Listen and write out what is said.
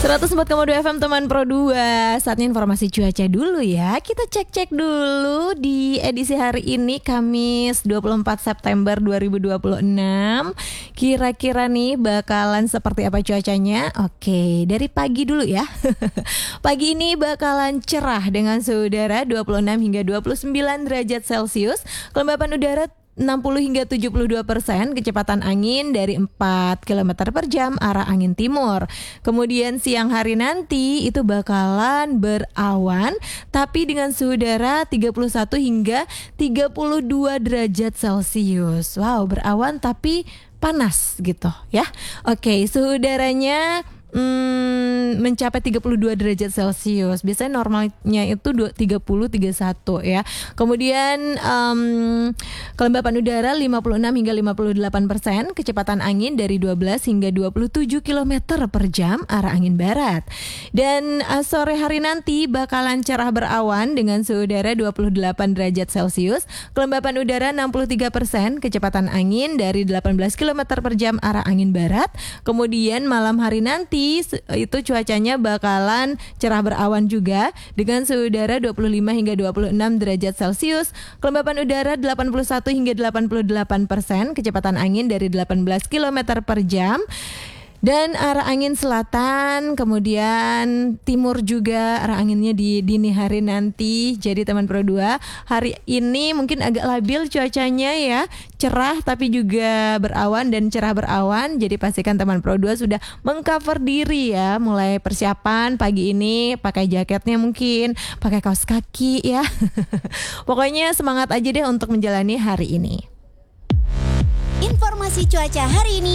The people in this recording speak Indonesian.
104,2 FM teman Pro 2. Saatnya informasi cuaca dulu ya. Kita cek-cek dulu di edisi hari ini Kamis 24 September 2026. Kira-kira nih bakalan seperti apa cuacanya? Oke, dari pagi dulu ya. Pagi ini bakalan cerah dengan suhu udara 26 hingga 29 derajat Celcius. Kelembapan udara 60 hingga 72%, kecepatan angin dari 4 km per jam arah angin timur. Kemudian siang hari nanti itu bakalan berawan tapi dengan suhu udara 31 hingga 32 derajat Celcius. Wow, berawan tapi panas gitu ya. Oke, suhu udaranya mencapai 32 derajat Celcius. Biasanya normalnya itu 30-31 ya. Kemudian kelembapan udara 56 hingga 58%, kecepatan angin dari 12 hingga 27 km per jam arah angin barat. Dan sore hari nanti bakalan cerah berawan dengan suhu udara 28 derajat Celcius, kelembapan udara 63%, kecepatan angin dari 18 km per jam arah angin barat. Kemudian malam hari nanti itu cuacanya bakalan cerah berawan juga dengan suhu udara 25 hingga 26 derajat Celcius, kelembapan udara 81 hingga 88%, kecepatan angin dari 18 km per jam. Dan arah angin selatan, kemudian timur juga arah anginnya di dini hari nanti. Jadi teman Pro 2, hari ini mungkin agak labil cuacanya ya. Cerah tapi juga berawan dan cerah berawan. Jadi pastikan teman Pro 2 sudah mengcover diri ya. Mulai persiapan pagi ini, pakai jaketnya mungkin, pakai kaos kaki ya. Pokoknya semangat aja deh untuk menjalani hari ini. Informasi cuaca hari ini